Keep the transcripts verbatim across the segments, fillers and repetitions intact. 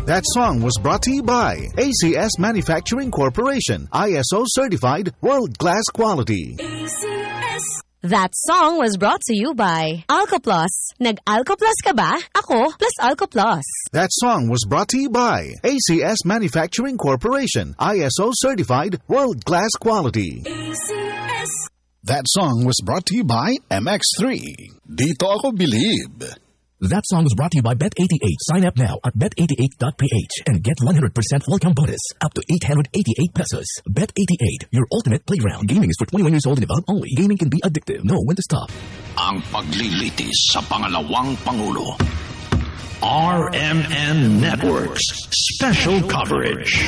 That song was brought to you by A C S Manufacturing Corporation, I S O certified, world-class quality. A C S. That song was brought to you by Alcoplus. Nag-Alcoplus ka ba? Ako plus Alcoplus. That song was brought to you by A C S Manufacturing Corporation, I S O certified, world-class quality. A C S. That song was brought to you by M X three. Dito ako believe. That song was brought to you by Bet eighty-eight. Sign up now at bet eighty-eight dot p h and get one hundred percent welcome bonus up to eight hundred eighty-eight pesos. Bet eighty-eight, your ultimate playground. Gaming is for twenty-one years old and above only. Gaming can be addictive. Know when to stop. Ang paglilitis sa pangalawang Pangulo. R M N Networks Special Coverage.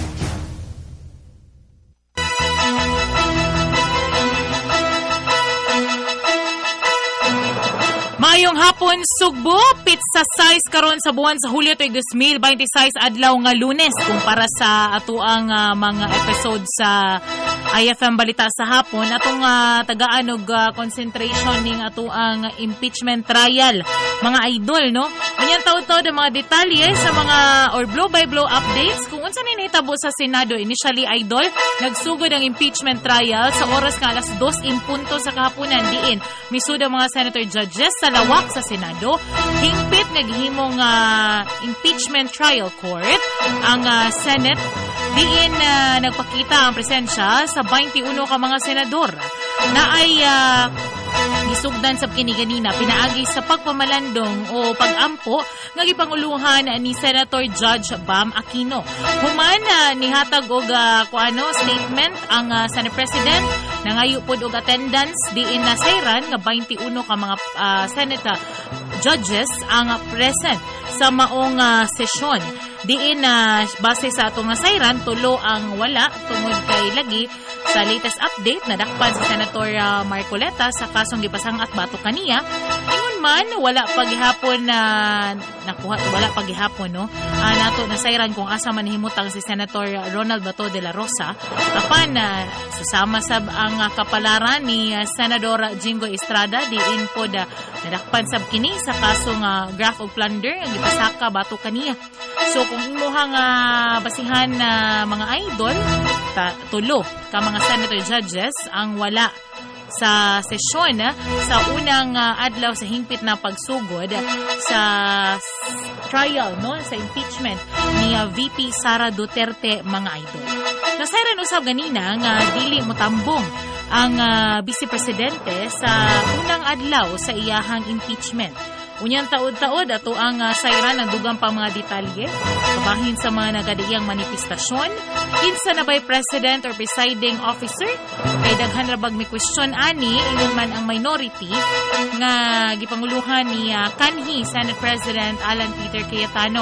Mayong hapon, Sugbo, pizza size karon sa buwan sa Hulyo two thousand twenty-six adlaw nga Lunes kumpara sa atuang uh, mga episode sa I F M Balita sa hapon atong uh, tagaan og uh, concentration ning atuang impeachment trial mga idol no unyang taud-taud ang mga detalye sa mga or blow by blow updates kung unsa ni nahitabo sa Senado. Initially idol nagsugod ang impeachment trial sa oras nga alas dos in punto sa kahaponan diin misud ang mga senator judges sa lawak sa Senado hingpit naghimong uh, impeachment trial court ang uh, Senate diin uh, nagpakita ang presensya sa twenty-one ka mga senador na ay uh, gisugdan sa kini-ganina pinaagi sa pagpamalandong o pag-ampo nga gipanguluhan ni Senator Judge Bam Aquino. Human uh, nihatag og uh, kuano statement ang uh, Senate President nangayo pod og attendance diin na sayran nga twenty-one ka mga uh, Senate judges ang uh, present sa maong uh, sesyon. Diin na uh, base sa atong nasayran tulo ang wala tungod kay lagi sa latest update na dakpan si Senator uh, Marcoleta sa kasong gipasang-at batok kaniya. Ingon man wala pagihapon na uh, nakuha wala pagihapon no. Uh, nato nasayran kung asa man himutang si Senator Ronald Bato de la Rosa apan uh, susama sab ang uh, kapalaran ni uh, Senador Jingo Estrada diin pod uh, nadakpan sab kini sa kasong uh, graft of plunder ang gipasaka batok kaniya. So kung imuhang uh, basihan na uh, mga idol, ta, tulo ka mga senator judges ang wala sa sesyon uh, sa unang uh, adlaw sa hingpit na pagsugod uh, sa trial no sa impeachment ni uh, V P Sara Duterte mga idol. Nasayran usab ganina nga dili motambong ang uh, Vice Presidente sa unang adlaw sa iyahang impeachment. Unyang taod-taod ato ang uh, sayran ng dugang pa mga detalye kabahin sa mga nagadiyang manifestasyon kinsa na by president or presiding officer kay daghan ra bag mi question ani ingon man ang minority nga gipanguluhan ni uh, kanhi Senate President Alan Peter Cayetano.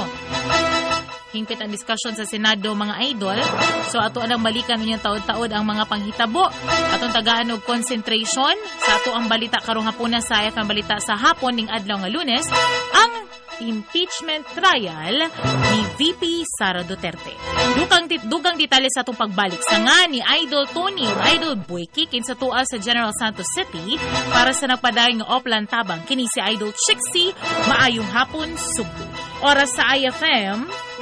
Hingpit ang discussion sa Senado mga idol. So ato anang balikan ninyong taod-taod ang mga panghitabo. Atong tagaan og concentration sa ato ang balita karong hapunan sa I F M Balita sa hapon ning adlaw nga Lunes ang impeachment trial ni V P Sara Duterte. Dugang dugang detalye sa atong pagbalik sa nga ni Idol Tony ug Idol Boyki kinsa tuwa sa General Santos City para sa nagpadayon nga Oplan Tabang kini si Idol Chixie. Maayong hapon Sugbo. Oras sa I F M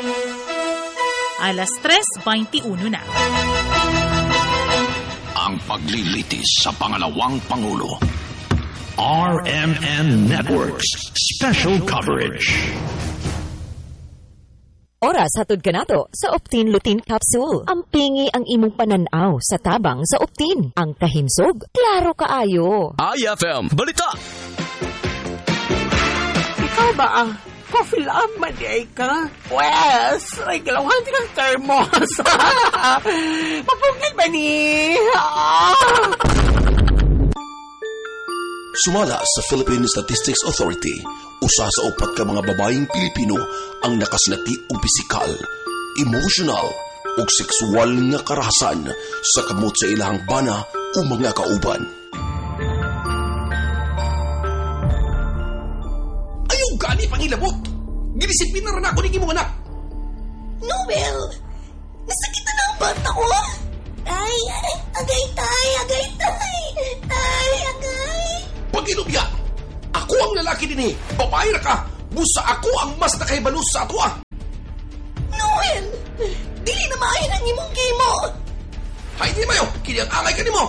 alas tres twenty-one na. Ang paglilitis sa pangalawang Pangulo. R M N Networks Special Coverage. Oras hatod kanato sa Optin Lutein Capsule. Ang pingi ang imong pananaw sa tabang sa Optin. Ang kahimsog, klaro kaayo. I F M Balita. Ikaw ba ang coffee lang maday ka? Wes, ay galawan din ang thermos. Mapugil ba ni? Ah! Sumala sa Philippine Statistics Authority, usa sa upat ka mga babaeng Pilipino ang nakasinati og pisikal, emotional ug sexual nga karahasan sa kamot sa ilahang bana o mga kauban. Ayaw gani pangilabot! Ginisipin na rin ako ni imong anak! Noel! Nasakitan ang bata ko! Ay, ay, agay tay, agay tay! Ay, agay! Pag-ilubya! Ako ang lalaki din eh! Babae na ka! Busa ako ang mas nakaibalos sa ato ah! Noel! Dili na maayon ang imong gimo! Hay di mayo, kini ang angay ka nimo.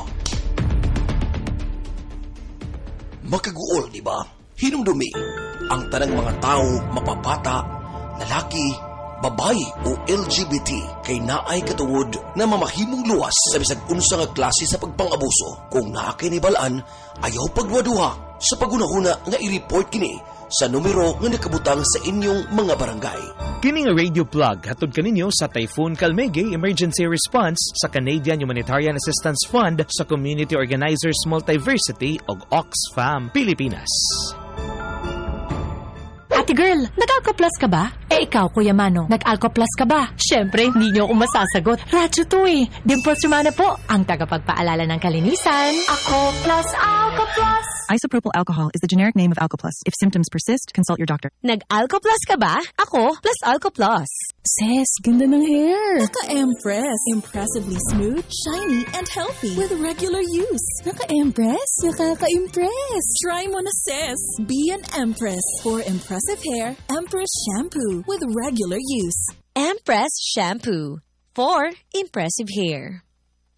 Makaguol, di ba? Hinumdumi ang tanang mga tao, mapabata, lalaki, babae o L G B T kay naay katungod na mamahimong luwas sa bisag unsa nga klase sa pagpang-abuso. Kung naa kay nibalaan, ayaw pagwaduha sa pagunahuna nga i-report kini sa numero nga nakabutang sa inyong mga barangay. Kini nga radio plug hatod kaninyo sa Typhoon Kalmege Emergency Response sa Canadian Humanitarian Assistance Fund sa Community Organizers Multiversity ug Oxfam Pilipinas. Ate girl, nag-Alcoplas ka ba? Eh ikaw, Kuya Mano, nag-Alcoplas ka ba? Siyempre, hindi niyo ako masasagot. Radyo to eh. Dimples Romana po, ang tagapagpaalala ng kalinisan. Ako plus Alcoplas. Isopropyl alcohol is the generic name of Alcoplas. If symptoms persist, consult your doctor. Nag-Alcoplas ka ba? Ako plus Alcoplas. Sis, ganda ng hair. Naka-Empress. Impressively smooth, shiny, and healthy with regular use. Naka-Empress? Nakaka-impress. Try mo na, sis. Be an Empress. For impressive hair, Empress Shampoo with regular use. Empress Shampoo for impressive hair.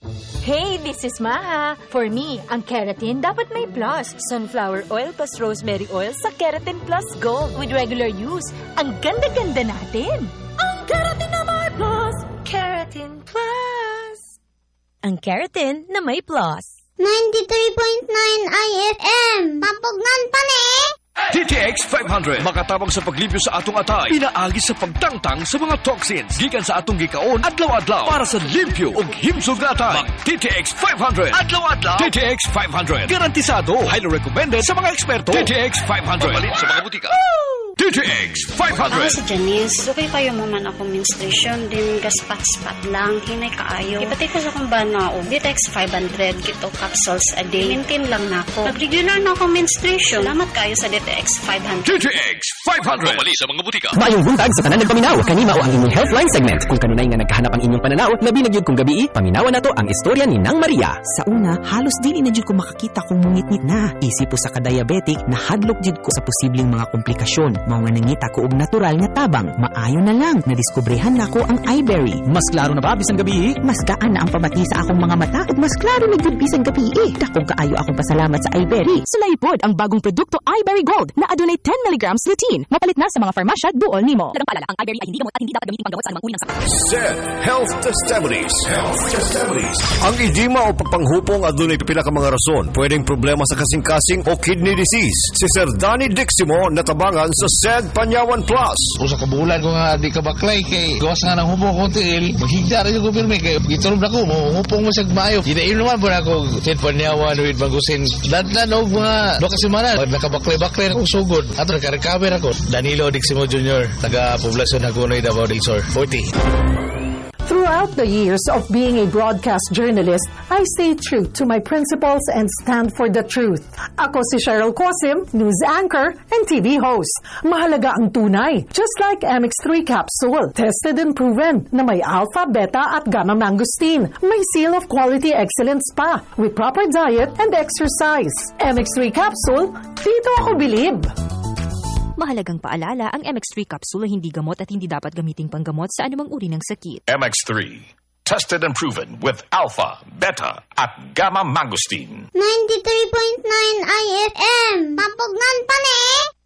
Hey, this is Maha. For me, ang keratin dapat may plus. Sunflower oil plus rosemary oil sa Keratin Plus Gold with regular use. Ang ganda-ganda natin. Ang keratin na may plus. Keratin Plus. Ang keratin na may plus. ninety-three point nine I F M. Pampugnan pa ni. T T X five hundred makatabang sa paglibyo sa atong atay, pinaagi sa pagtangtang sa mga toxins gikan sa atong gikaon adlaw-adlaw para sa limpyo ug himsog na atay. Mag T T X five hundred adlaw-adlaw. T T X five hundred garantisado, highly recommended sa mga eksperto. T T X five hundred mabalin sa mga butika. T T X five hundred. Ako si Janice. Sukay kayo mo man ako menstruation, din gaspat-spat lang, hinay kaayo. Ipatay ko sa kong banao. T T X five hundred, kito capsules a day. Maintain lang na ako. Nag-regular na ako menstruation. Salamat kayo sa T T X five hundred. T T X five hundred. Pumali sa mga butika. Maayong buntag sa tanan nagpaminaw. Kanima o ang inyong Healthline segment. Kung kanunay nga nagkahanap ang inyong pananaw, labi na gyud kung gabi, paminawan nato ang istorya ni Nang Maria. Sa una, halos dili na gyud ko makakita kung mungit-ngit na. Isip po sa ka-diabetic, nahadlok gyud ko sa posibleng mga komplikasyon. Mao nga nangita ko og natural nga tabang. Maayo na lang, nadiskobrehan nako ang iBerry. Mas klaro na ba bisan gabi? Mas gaan na ang pamati sa akong mga mata ug mas klaro na gyud bisan gabi. Dakong kaayo akong pasalamat sa iBerry. Sulaipod ang bagong produkto iBerry Gold na adunay ten milligrams lutein. Mapalit na sa mga farmasya duol nimo. Dagang paalala, ang iBerry ay hindi gamot at hindi dapat gamitin panggamot sa anumang uri ng sakit. Said Health Testimonies. Health Testimonies. Ang edema o pagpanghupong adunay pipila ka mga rason. Pwedeng problema sa kasing-kasing o kidney disease. Si Sir Danny Diximo natabangan sa Said Panyawan Plus. Usa ka bulan ko nga di ka baklay kay gawas nga ng hupong konti il. Maghigda rin yung gupirme kay gitulog na ko. Hupong mo siya maayo. Ginaim naman po na ako Said Panyawan with Magusin. Dadlan o mga do kasi manan. Nakabaklay-baklay na kong sugod. Ato nakarecover ako. Danilo Diximo Junior Taga-poblasyon Hagonoy, Davao del Sur. forty. Throughout the years of being a broadcast journalist, I stay true to my principles and stand for the truth. Ako si Cheryl Cosim, news anchor and T V host. Mahalaga ang tunay, just like M X three capsule. Tested and proven na may alpha, beta at gamma mangosteen. May seal of quality excellence pa with proper diet and exercise. M X three capsule, dito ako bilib. Mahalagang paalala, ang M X three capsule ay hindi gamot at hindi dapat gamiting panggamot sa anumang uri ng sakit. M X three, tested and proven with alpha, beta, at gamma mangosteen. ninety-three point nine I F M. Pampugnan pa ni.